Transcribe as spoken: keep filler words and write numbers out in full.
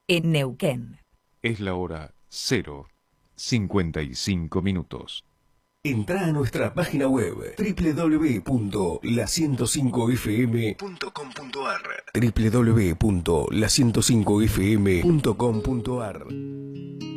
en Neuquén. Es la hora cero cincuenta y cinco minutos. Entrá a nuestra página web doble u doble u doble u punto la ciento cinco f m punto com punto a r doble u doble u doble u punto la ciento cinco f m punto com punto a r